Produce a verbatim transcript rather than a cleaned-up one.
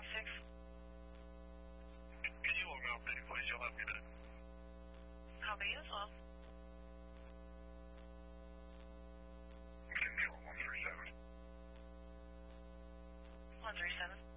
one six. Can you log off any place? You'll have me back. How be as well? Control one three seven. one three seven.